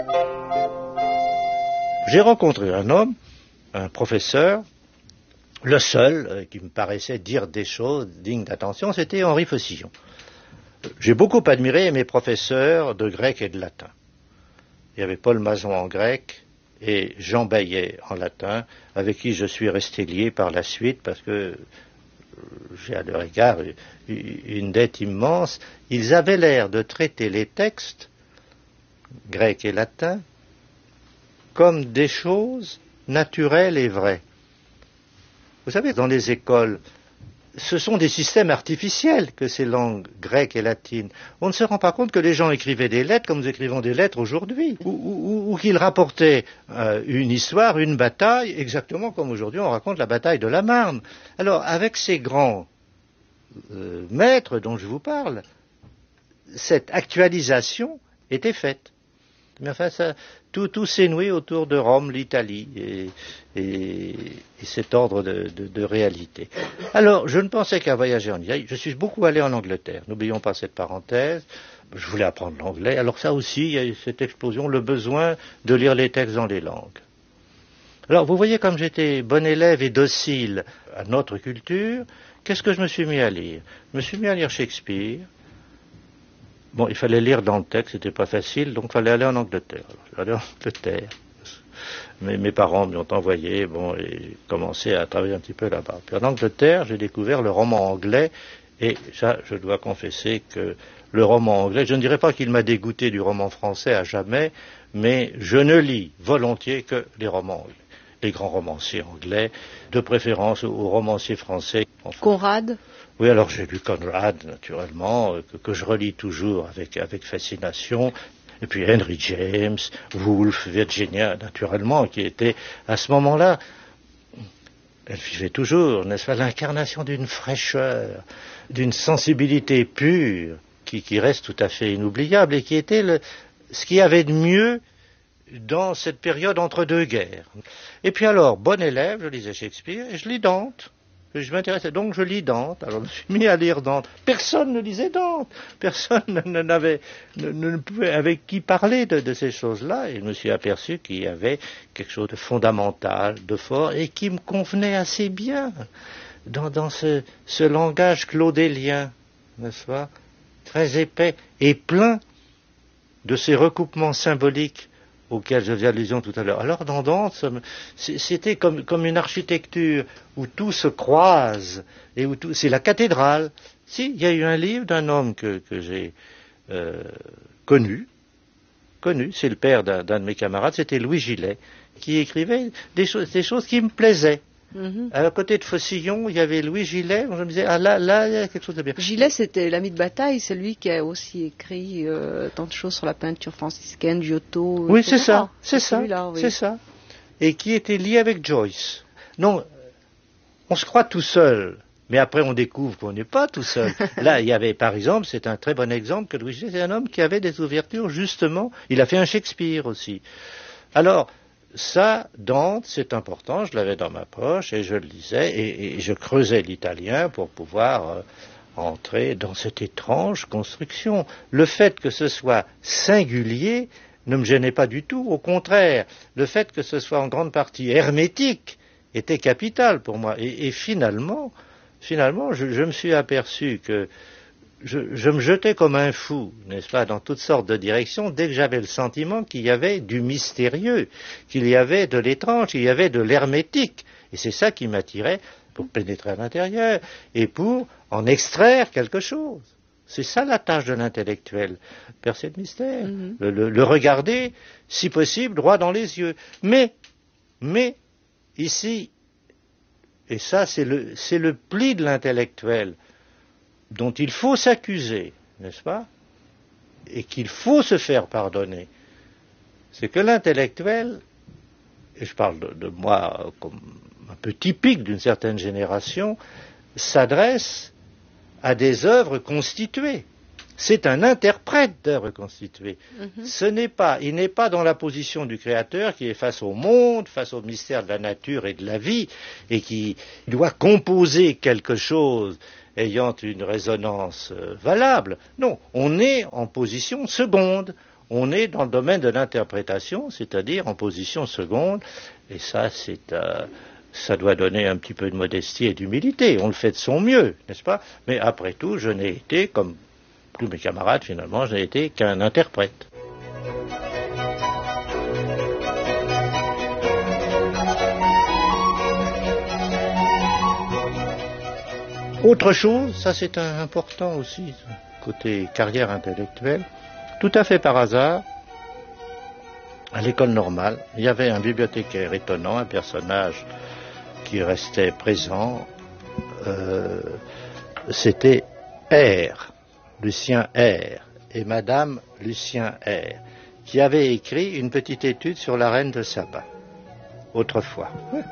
J'ai rencontré un homme, un professeur, le seul qui me paraissait dire des choses dignes d'attention, c'était Henri Faucillon. J'ai beaucoup admiré mes professeurs de grec et de latin. Il y avait Paul Mazon en grec et Jean Baillet en latin, avec qui je suis resté lié par la suite parce que j'ai à leur égard une dette immense. Ils avaient l'air de traiter les textes, grecs et latins, comme des choses naturelles et vraies. Vous savez, dans les écoles, ce sont des systèmes artificiels que ces langues grecques et latines. On ne se rend pas compte que les gens écrivaient des lettres comme nous écrivons des lettres aujourd'hui, ou qu'ils rapportaient une histoire, une bataille, exactement comme aujourd'hui on raconte la bataille de la Marne. Alors, avec ces grands maîtres dont je vous parle, cette actualisation était faite. Mais enfin, tout s'est noué autour de Rome, l'Italie, et cet ordre de réalité. Alors, je ne pensais qu'à voyager en Italie. Je suis beaucoup allé en Angleterre. N'oublions pas cette parenthèse. Je voulais apprendre l'anglais. Alors ça aussi, il y a eu cette explosion, le besoin de lire les textes dans les langues. Alors, vous voyez, comme j'étais bon élève et docile à notre culture, qu'est-ce que je me suis mis à lire? Je me suis mis à lire Shakespeare. Bon, il fallait lire dans le texte, c'était pas facile, donc il fallait aller en Angleterre. Alors, je suis allé en Angleterre. Mes parents m'y ont envoyé, bon, et j'ai commencé à travailler un petit peu là-bas. Puis en Angleterre, j'ai découvert le roman anglais, et ça, je dois confesser que le roman anglais, je ne dirais pas qu'il m'a dégoûté du roman français à jamais, mais je ne lis volontiers que les romans anglais. Les grands romanciers anglais, de préférence aux romanciers français. Conrad? Oui, alors j'ai lu Conrad, naturellement, que je relis toujours avec fascination. Et puis Henry James, Woolf, Virginia, naturellement, qui était, à ce moment-là, elle vivait toujours, n'est-ce pas, l'incarnation d'une fraîcheur, d'une sensibilité pure, qui reste tout à fait inoubliable, et qui était ce qu'il y avait de mieux dans cette période entre deux guerres. Et puis alors, bon élève, je lisais Shakespeare, et je lis Dante. Je m'intéressais, donc je lis Dante. Alors je me suis mis à lire Dante. Personne ne lisait Dante. Personne ne pouvait avec qui parler de ces choses-là. Et je me suis aperçu qu'il y avait quelque chose de fondamental, de fort, et qui me convenait assez bien dans ce langage claudélien, n'est-ce pas, très épais et plein de ces recoupements symboliques auquel je faisais allusion tout à l'heure. Alors dans Dante, c'était comme une architecture où tout se croise et où tout, c'est la cathédrale. Si, il y a eu un livre d'un homme que j'ai connu, c'est le père d'un de mes camarades, c'était Louis Gillet, qui écrivait des choses qui me plaisaient. À côté de Faucillon, il y avait Louis Gillet. Je me disais, ah là, il y a quelque chose de bien. Gillet, c'était l'ami de bataille, c'est lui qui a aussi écrit tant de choses sur la peinture franciscaine, Giotto. Oui, c'est ça. Et qui était lié avec Joyce. Non, on se croit tout seul, mais après on découvre qu'on n'est pas tout seul. Là, il y avait, par exemple, c'est un très bon exemple que Louis Gillet, c'est un homme qui avait des ouvertures, justement. Il a fait un Shakespeare aussi. Alors, ça, Dante, c'est important, je l'avais dans ma poche et je le lisais et je creusais l'italien pour pouvoir entrer dans cette étrange construction. Le fait que ce soit singulier ne me gênait pas du tout, au contraire, le fait que ce soit en grande partie hermétique était capital pour moi. Et finalement, je me suis aperçu que je me jetais comme un fou, n'est-ce pas, dans toutes sortes de directions, dès que j'avais le sentiment qu'il y avait du mystérieux, qu'il y avait de l'étrange, qu'il y avait de l'hermétique. Et c'est ça qui m'attirait pour pénétrer à l'intérieur et pour en extraire quelque chose. C'est ça la tâche de l'intellectuel, percer le mystère, le regarder, si possible, droit dans les yeux. Mais, ici, et ça c'est le pli de l'intellectuel, dont il faut s'accuser, n'est-ce pas, et qu'il faut se faire pardonner, c'est que l'intellectuel, et je parle de moi comme un peu typique d'une certaine génération, s'adresse à des œuvres constituées. C'est un interprète d'œuvres constituées. Il n'est pas dans la position du créateur qui est face au monde, face au mystère de la nature et de la vie, et qui doit composer quelque chose ayant une résonance valable. Non, on est en position seconde. on est dans le domaine de l'interprétation, c'est-à-dire en position seconde, et ça, ça doit donner un petit peu de modestie et d'humilité. On le fait de son mieux, n'est-ce pas? Mais après tout, je n'ai été, comme tous mes camarades finalement, je n'ai été qu'un interprète. Autre chose, ça c'est important aussi, côté carrière intellectuelle, tout à fait par hasard, à l'école normale, il y avait un bibliothécaire étonnant, un personnage qui restait présent, c'était R, Lucien R, et Madame Lucien R, qui avait écrit une petite étude sur la reine de Saba, autrefois.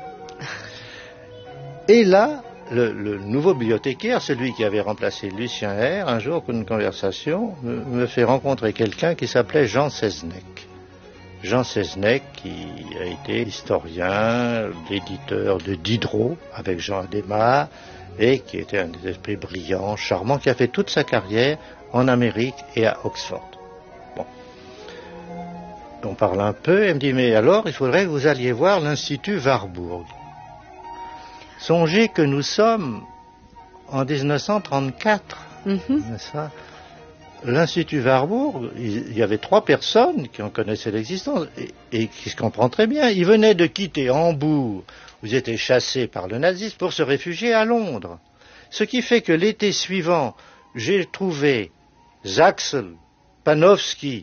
Et là, le nouveau bibliothécaire, celui qui avait remplacé Lucien R, un jour, pour une conversation, me fait rencontrer quelqu'un qui s'appelait Jean Seznec. Jean Seznec, qui a été historien, l'éditeur de Diderot, avec Jean Adhémar, et qui était un des esprits brillants, charmants, qui a fait toute sa carrière en Amérique et à Oxford. Bon. On parle un peu, et me dit, mais alors, il faudrait que vous alliez voir l'Institut Warburg. Songez que nous sommes en 1934, n'est-ce pas? L'Institut Warburg, il y avait 3 personnes qui en connaissaient l'existence et qui se comprennent très bien. Ils venaient de quitter Hambourg, où ils étaient chassés par le nazisme, pour se réfugier à Londres. Ce qui fait que l'été suivant, j'ai trouvé Zaxel, Panofsky,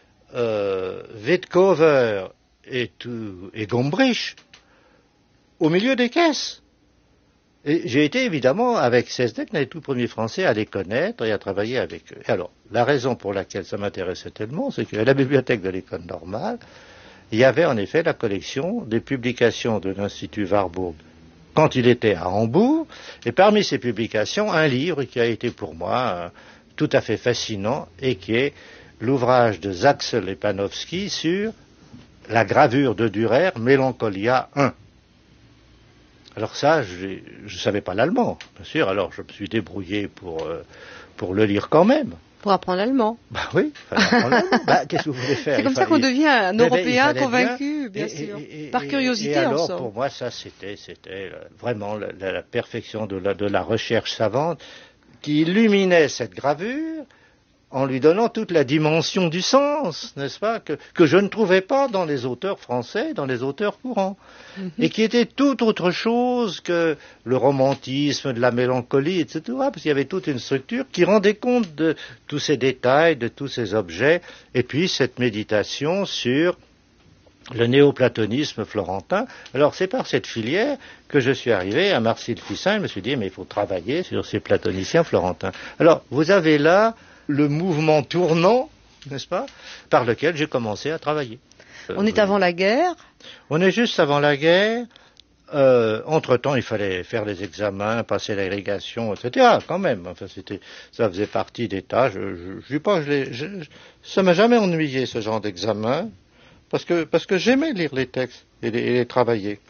Weetkover et Gombrich au milieu des caisses. Et j'ai été évidemment avec Seznec, les tout premiers Français à les connaître et à travailler avec eux. Et alors, la raison pour laquelle ça m'intéressait tellement, c'est qu'à la bibliothèque de l'école normale, il y avait en effet la collection des publications de l'Institut Warburg quand il était à Hambourg, et parmi ces publications, un livre qui a été pour moi tout à fait fascinant et qui est l'ouvrage de Zaxel et Panofsky sur la gravure de Dürer, Mélancolia 1. Alors ça, je ne savais pas l'allemand, bien sûr, alors je me suis débrouillé pour le lire quand même. Pour apprendre l'allemand. Bah oui, apprendre l'allemand. Bah, qu'est-ce que vous voulez faire? C'est comme ça qu'on devient un Européen convaincu, bien sûr, par curiosité. Et alors, pour moi, ça, c'était vraiment la perfection de la recherche savante qui illuminait cette gravure en lui donnant toute la dimension du sens, n'est-ce pas, que je ne trouvais pas dans les auteurs français, dans les auteurs courants, et qui était tout autre chose que le romantisme, de la mélancolie, etc., parce qu'il y avait toute une structure qui rendait compte de tous ces détails, de tous ces objets, et puis cette méditation sur le néoplatonisme florentin. Alors c'est par cette filière que je suis arrivé à Marcille-Fissin, je me suis dit, mais il faut travailler sur ces platoniciens florentins. Alors, vous avez là le mouvement tournant, n'est-ce pas, par lequel j'ai commencé à travailler. On est avant la guerre. On est juste avant la guerre. Entre-temps, il fallait faire les examens, passer l'agrégation, etc. Quand même, enfin, ça faisait partie des tâches. Je dis pas, ça m'a jamais ennuyé ce genre d'examen, parce que j'aimais lire les textes et les travailler.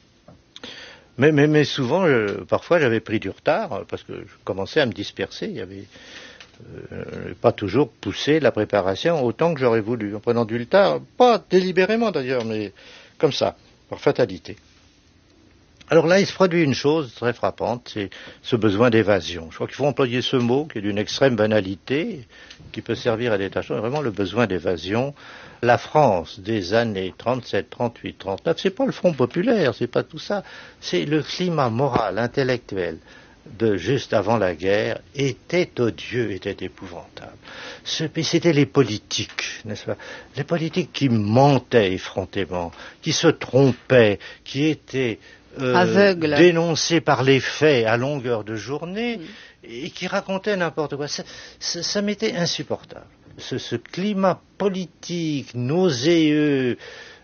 Mais souvent, parfois, j'avais pris du retard parce que je commençais à me disperser. Il y avait pas toujours poussé la préparation autant que j'aurais voulu, en prenant du retard, pas délibérément d'ailleurs, mais comme ça, par fatalité. Alors là, il se produit une chose très frappante, c'est ce besoin d'évasion. Je crois qu'il faut employer ce mot qui est d'une extrême banalité, qui peut servir à des tâches, vraiment le besoin d'évasion. La France des années 37, 38, 39, c'est pas le Front populaire, c'est pas tout ça, c'est le climat moral, intellectuel de juste avant la guerre était odieux, était épouvantable. C'était les politiques, n'est-ce pas? Les politiques qui mentaient effrontément, qui se trompaient, qui étaient dénoncés par les faits à longueur de journée et qui racontaient n'importe quoi. Ça m'était insupportable. Ce climat politique nauséeux,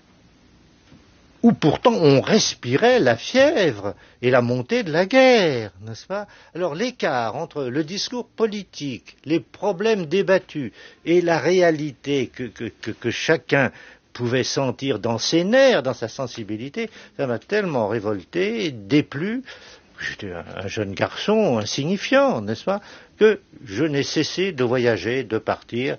où pourtant on respirait la fièvre et la montée de la guerre, n'est-ce pas? Alors l'écart entre le discours politique, les problèmes débattus et la réalité que chacun pouvait sentir dans ses nerfs, dans sa sensibilité, ça m'a tellement révolté, déplu. J'étais un jeune garçon insignifiant, n'est-ce pas, que je n'ai cessé de voyager, de partir,